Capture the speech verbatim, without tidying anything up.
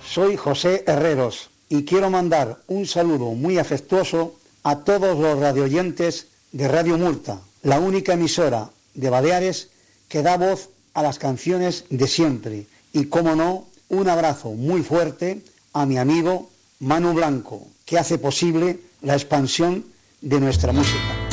Soy José Herreros y quiero mandar un saludo muy afectuoso a todos los radioyentes de Radio Murta, la única emisora de Baleares que da voz a las canciones de siempre. Y, cómo no, un abrazo muy fuerte a mi amigo Manu Blanco, que hace posible la expansión de nuestra música.